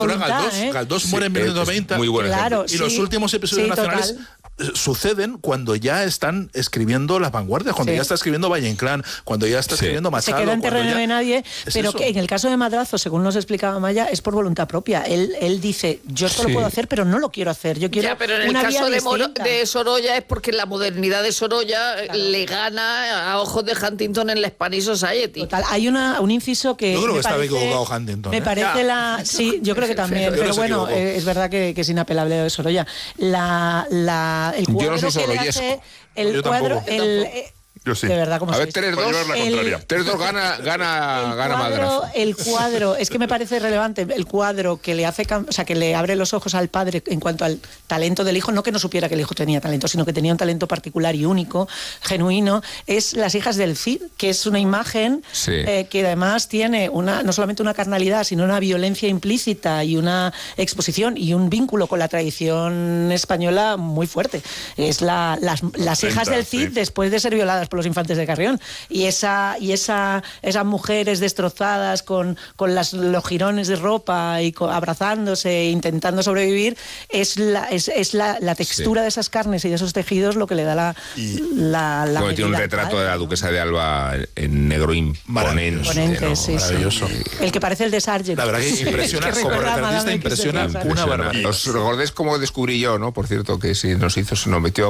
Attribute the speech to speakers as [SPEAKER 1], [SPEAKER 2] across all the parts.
[SPEAKER 1] Galdós muere en 1990.
[SPEAKER 2] Muy buen ejemplo.
[SPEAKER 1] Y los últimos episodios nacionales suceden cuando ya están escribiendo las vanguardias, cuando ya está escribiendo Valle Inclán, cuando ya está escribiendo Machado.
[SPEAKER 3] Se queda en terreno de nadie, pero que en el caso de Madrazo, según nos explicaba Maya, es por voluntad propia. Él dice, yo esto lo puedo hacer, pero no lo quiero hacer. Yo quiero
[SPEAKER 4] pero en el caso de Sorolla es porque la modernidad de Sorolla le gana a ojos de Huntington en la Spanish Society.
[SPEAKER 3] Total, hay un inciso que
[SPEAKER 1] yo creo que estaba equivocado Huntington.
[SPEAKER 3] Me parece sí, yo creo que también, pero bueno, es verdad que es inapelable de Sorolla. El cuadro
[SPEAKER 2] yo no soy
[SPEAKER 3] que le hace
[SPEAKER 2] el
[SPEAKER 3] cuadro,
[SPEAKER 5] yo sí.
[SPEAKER 3] De verdad, como
[SPEAKER 2] a ver, 3-2 gana Madrazo.
[SPEAKER 3] El cuadro, es que me parece relevante, el cuadro que le hace, o sea, que le abre los ojos al padre en cuanto al talento del hijo, no que no supiera que el hijo tenía talento, sino que tenía un talento particular y único, genuino, es Las hijas del Cid, que es una imagen que además tiene no solamente una carnalidad, sino una violencia implícita y una exposición y un vínculo con la tradición española muy fuerte. Es las hijas del Cid después de ser violadas por los infantes de Carrión, y esas mujeres destrozadas con los jirones de ropa y abrazándose, intentando sobrevivir, es la textura de esas carnes y de esos tejidos lo que le da la
[SPEAKER 2] tiene un retrato de la duquesa de Alba en negro imponente,
[SPEAKER 3] maravilloso. El que parece el de Sargent.
[SPEAKER 1] La verdad que impresiona, como retratista impresiona una barbaridad.
[SPEAKER 2] ¿Os recordáis cómo descubrí yo, no? Por cierto, que se nos metió a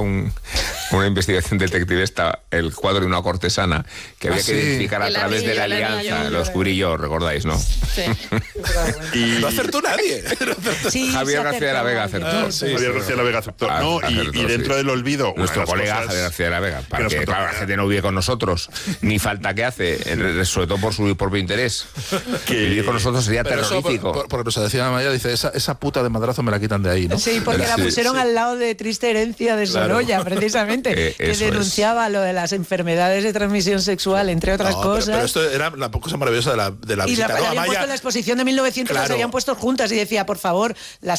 [SPEAKER 2] una investigación detectivista el cuadro de una cortesana que había que identificar a través de la alianza. Lo descubrí yo, recordáis, ¿no?
[SPEAKER 4] Sí.
[SPEAKER 1] Y no acertó nadie.
[SPEAKER 2] Javier García de la Vega acertó.
[SPEAKER 5] Javier García de la Vega aceptó. Y dentro del olvido,
[SPEAKER 2] nuestro colega Javier García de la Vega, para que claro, la gente no vive con nosotros, ni falta que hace, sobre todo por su propio interés. Que vivir con nosotros sería terrorífico.
[SPEAKER 1] Porque nos decía Maya, dice, esa puta de Madrazo me la quitan de ahí, ¿no?
[SPEAKER 3] Sí, porque la pusieron al lado de Triste herencia de Sorolla, precisamente, que denunciaba lo de las enfermedades de transmisión sexual, entre otras cosas.
[SPEAKER 1] Pero esto era la cosa maravillosa de la visita.
[SPEAKER 3] Y la habían puesto en la exposición de 1900, las habían puesto juntas y decía, por favor,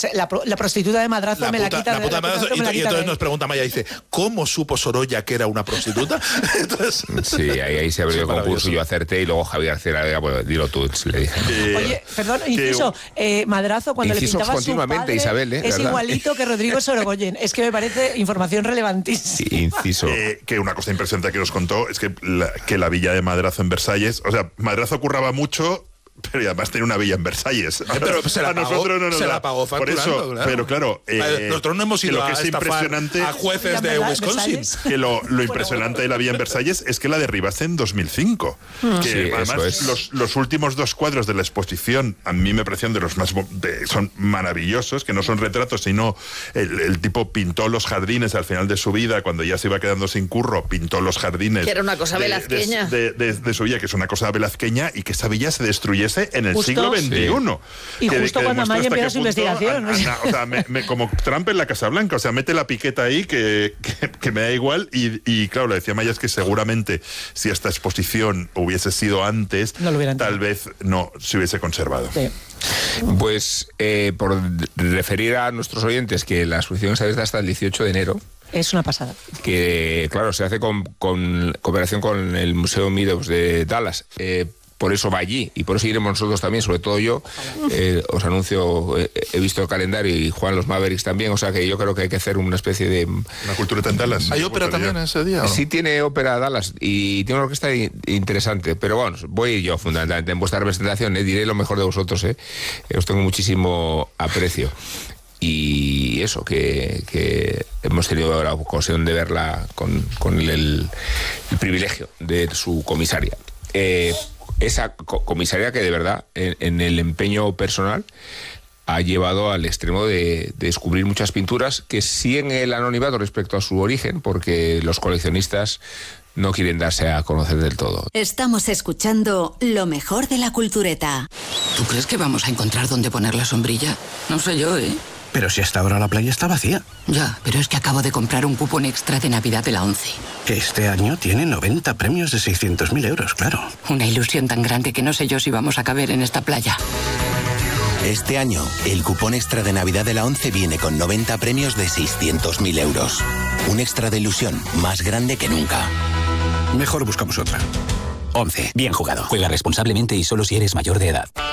[SPEAKER 3] la prostituta de Madrazo me la quitan.
[SPEAKER 1] La puta de Madrazo, y entonces nos pregunta Maya, dice, ¿cómo supo Sorolla que era una prostituta? Entonces,
[SPEAKER 2] sí, ahí se abrió el concurso, yo acerté, y luego Javier García de la Vega, pues dilo tú, le dije.
[SPEAKER 3] Oye, perdón, inciso, Madrazo cuando le pintaba
[SPEAKER 2] continuamente,
[SPEAKER 3] su padre,
[SPEAKER 2] Isabel,
[SPEAKER 3] es igualito que Rodrigo Sorogoyen. Es que me parece información relevantísima.
[SPEAKER 2] Inciso.
[SPEAKER 5] Que una cosa impresionante que nos contó es que la villa de Madrazo en Versalles, o sea, Madrazo curraba mucho, pero además tenía una villa en Versalles.
[SPEAKER 1] Pero se la pagó,
[SPEAKER 5] nosotros no nos
[SPEAKER 1] se
[SPEAKER 5] da.
[SPEAKER 1] la pagó facturando,
[SPEAKER 5] por eso,
[SPEAKER 1] claro.
[SPEAKER 5] Pero claro,
[SPEAKER 1] nosotros no hemos ido
[SPEAKER 5] a estafar
[SPEAKER 1] a jueces de Wisconsin.
[SPEAKER 5] Que lo impresionante de la villa en Versalles es que la derribaste en 2005. Que además los últimos dos cuadros de la exposición a mí me parecían de los más son maravillosos, que no son retratos, sino el tipo pintó los jardines al final de su vida, cuando ya se iba quedando sin curro, pintó los jardines.
[SPEAKER 4] Que era una cosa velazqueña.
[SPEAKER 5] De su villa, que es una cosa velazqueña, y que esa villa se destruyese en el siglo XXI.
[SPEAKER 3] Y justo cuando Maya empieza su investigación.
[SPEAKER 5] O sea, como Trump en la Casa Blanca, o sea, mete la piqueta ahí que me da igual. Y claro, le decía Maya, es que seguramente si esta exposición hubiese sido antes, tal vez no se hubiese conservado.
[SPEAKER 3] Sí.
[SPEAKER 2] Pues por referir a nuestros oyentes que la exposición está abierta hasta el 18 de enero.
[SPEAKER 3] Es una pasada.
[SPEAKER 2] Que, claro, se hace con cooperación con el Museo Meadows de Dallas. Por eso va allí, y por eso iremos nosotros también, sobre todo yo. Os anuncio, he visto el calendario, y Juan, los Mavericks también, o sea que yo creo que hay que hacer una especie de...
[SPEAKER 5] ¿Una cultureta en Dallas?
[SPEAKER 1] ¿Hay ópera también ese día?
[SPEAKER 2] Sí, tiene ópera Dallas, y tiene una orquesta interesante, pero bueno, voy yo fundamentalmente en vuestra representación, diré lo mejor de vosotros, os tengo muchísimo aprecio. Y eso, que hemos tenido la ocasión de verla con el privilegio de su comisaria. Esa comisaria que de verdad, en el empeño personal, ha llevado al extremo de descubrir muchas pinturas que siguen el anonimato respecto a su origen, porque los coleccionistas no quieren darse a conocer del todo.
[SPEAKER 6] Estamos escuchando lo mejor de la cultureta.
[SPEAKER 7] ¿Tú crees que vamos a encontrar dónde poner la sombrilla? No sé yo, ¿eh?
[SPEAKER 8] Pero si hasta ahora la playa está vacía.
[SPEAKER 7] Ya, pero es que acabo de comprar un cupón extra de Navidad de la ONCE.
[SPEAKER 8] Que este año tiene 90 premios de 600.000 euros, claro.
[SPEAKER 7] Una ilusión tan grande que no sé yo si vamos a caber en esta playa.
[SPEAKER 9] Este año, el cupón extra de Navidad de la ONCE viene con 90 premios de 600.000 euros. Un extra de ilusión más grande que nunca.
[SPEAKER 8] Mejor buscamos otra.
[SPEAKER 10] ONCE. Bien jugado. Juega responsablemente y solo si eres mayor de edad.